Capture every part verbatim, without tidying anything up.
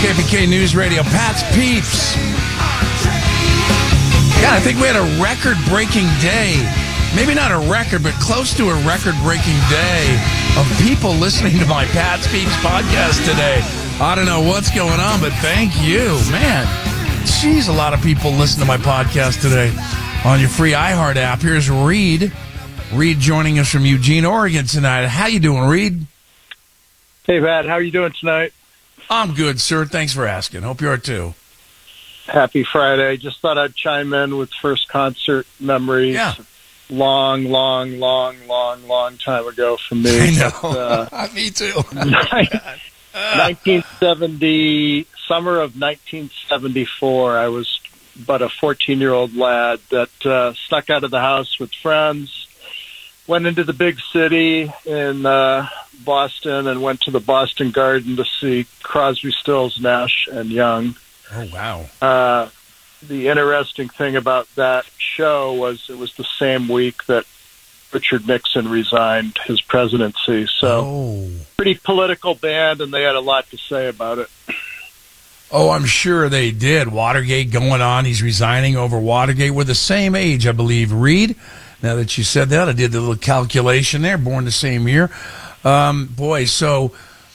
K P K News Radio, Pat's Peeps. Yeah, I think we had a record-breaking day. Maybe not a record, but close to a record-breaking day of people listening to my Pat's Peeps podcast today. I don't know what's going on, but thank you. Man, geez, a lot of people listen to my podcast today on your free iHeart app. Here's Reed. Reed joining us from Eugene, Oregon tonight. How you doing, Reed? Hey, Pat. How are you doing tonight? I'm good, sir. Thanks for asking. Hope you are, too. Happy Friday. Just thought I'd chime in with first concert memories. Yeah. Long, long, long, long, long time ago for me. I know. But, uh, me too. nineteen seventy, summer of nineteen seventy-four, I was but a fourteen-year-old lad that uh, snuck out of the house with friends, went into the big city in uh, Boston, and went to the Boston Garden to see Crosby, Stills, Nash and Young. Oh, wow. Uh, the interesting thing about that show was it was the same week that Richard Nixon resigned his presidency. So Oh. pretty political band, and they had a lot to say about it. Oh, I'm sure they did. Watergate going on. He's resigning over Watergate. We're the same age, I believe. Reed, now that you said that, I did the little calculation there. Born the same year. Um, boy, so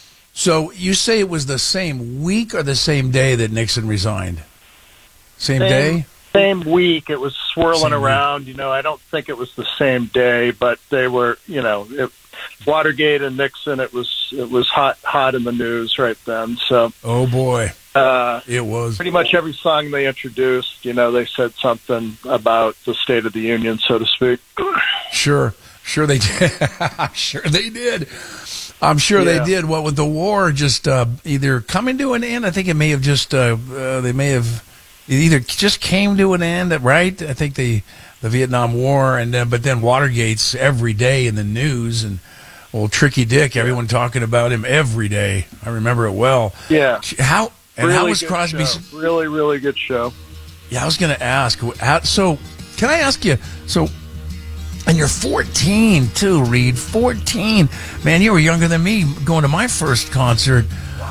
so you say it was the same week or the same day that Nixon resigned? Same, Same day? Same week. It was swirling Same week. around. You know, I don't think it was the same day, but they were, you know, it, Watergate and Nixon, it was it was hot hot in the news right then. So, Oh, boy. uh, It was. pretty much every song they introduced, you know, they said something about the State of the Union, so to speak. Sure. Sure they did. I'm sure they did. I'm sure Yeah. they did. What with the war just uh, either coming to an end, I think it may have just, uh, uh, they may have, it either just came to an end, right? I think the the Vietnam War, and then, but then Watergate's every day in the news, and old Tricky Dick, everyone talking about him every day. I remember it well. Yeah. How, and really how was good Crosby? show. Really, really good show. Yeah, I was going to ask. how- So, can I ask you? So, and you're fourteen too, Reed. fourteen, man. You were younger than me going to my first concert.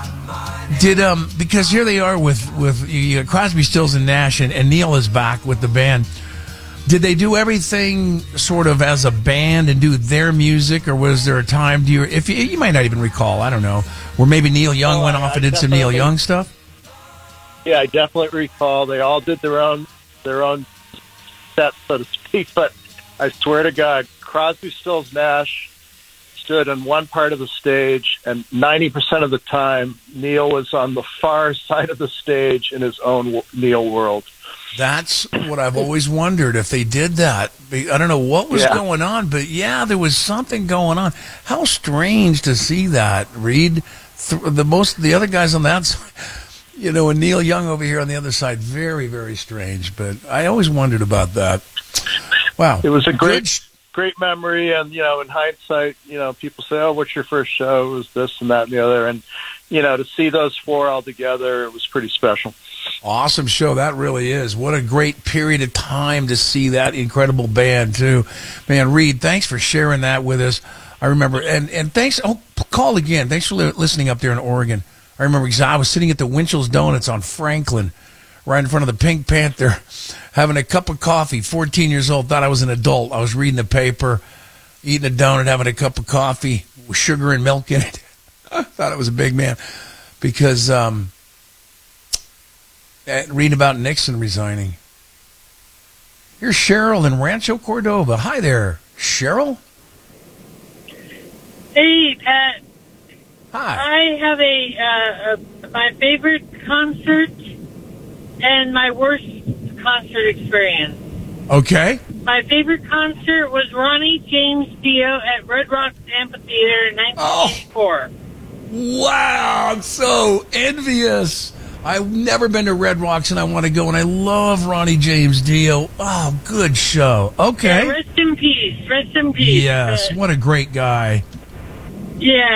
Did um because here they are with with you got Crosby, Stills, and Nash, and, and Neil is back with the band. Did they do everything sort of as a band and do their music, or was there a time? Do you if you, you might not even recall? I don't know. Where maybe Neil Young Oh, went I- off and I did some Neil definitely- Young stuff. Yeah, I definitely recall. They all did their own their own set, so to speak. But I swear to God, Crosby, Stills, Nash stood on one part of the stage, and ninety percent of the time, Neil was on the far side of the stage in his own w- Neil world. That's what I've always wondered, if they did that. I don't know what was Yeah. going on, but yeah, there was something going on. How strange to see that, Reed. Th- The most, the other guys on that side, you know, and Neil Young over here on the other side, very, very strange. But I always wondered about that. Wow. It was a Good great, sh- great memory, and you know, in hindsight, you know, people say, "Oh, what's your first show?" It was this and that and the other, and you know, to see those four all together, it was pretty special. Awesome show. That really is. What a great period of time to see that incredible band, too. Man, Reed, thanks for sharing that with us. I remember, and, and thanks, oh, call again. Thanks for li- listening up there in Oregon. I remember because I was sitting at the Winchell's Donuts on Franklin, right in front of the Pink Panther, having a cup of coffee, fourteen years old, thought I was an adult. I was reading the paper, eating a donut, having a cup of coffee with sugar and milk in it. I thought I was a big man because, um, reading about Nixon resigning. Here's Cheryl in Rancho Cordova. Hi there, Cheryl. Hey, Pat. Hi. I have a, uh, a my favorite concert and my worst concert experience. Okay. My favorite concert was Ronnie James Dio at Red Rocks Amphitheater in nineteen eighty-four. Wow, I'm so envious. I've never been to Red Rocks, and I want to go, and I love Ronnie James Dio. Oh, good show. Okay. Yeah, rest in peace. Rest in peace. Yes, Uh, what a great guy. yeah.